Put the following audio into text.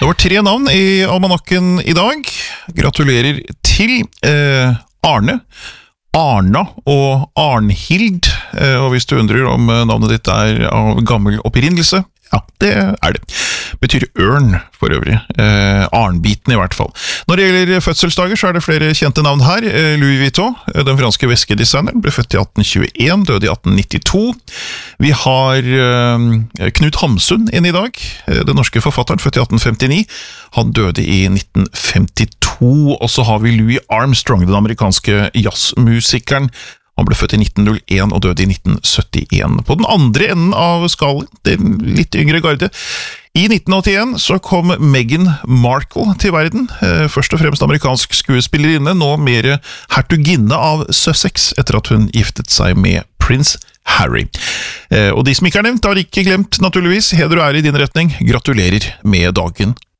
Det var 3 navn i almanakken i dag. Gratulerer til Arne, Arna og Arnhild. Og hvis du undrer om navnet ditt av gammel opprinnelse, ja, det det. Betyr ørn for øvrig. Arnbiten i hvert fall. Når det gjelder fødselsdager, så det flere kjente navn her. Louis Vuitton, den franske veskedesigneren, ble født i 1821, døde i 1892. Vi har Knut Hamsun inne i dag, den norske forfatteren, født i 1859. Han døde i 1952, og så har vi Louis Armstrong, den amerikanske jazzmusikeren. Han ble født i 1901 og døde i 1971. På den andre enden av skalaen, den litt yngre garde, i 1981 så kom Meghan Markle til verden, først og fremst amerikansk skuespillerinne, nå mer hertuginne av Sussex, etter at hun giftet seg med prins Harry. Og de som ikke nevnt, har ikke glemt naturligvis, heder og ære i din retning. Gratulerer med dagen.